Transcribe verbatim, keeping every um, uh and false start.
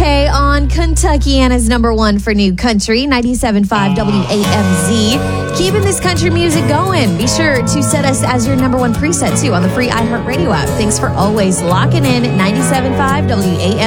K on Kentuckiana's number one for new country, ninety-seven point five W A M Z. Keeping this country music going. Be sure to set us as your number one preset, too, on the free iHeartRadio app. Thanks for always locking in ninety-seven point five W A M Z.